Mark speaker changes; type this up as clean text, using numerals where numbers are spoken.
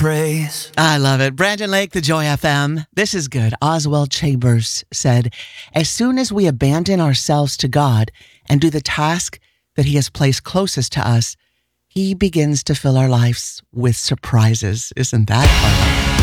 Speaker 1: praise.
Speaker 2: I love it. Brandon Lake, the Joy FM. This is good. Oswald Chambers said, as soon as we abandon ourselves to God and do the task that he has placed closest to us, he begins to fill our lives with surprises. Isn't that fun?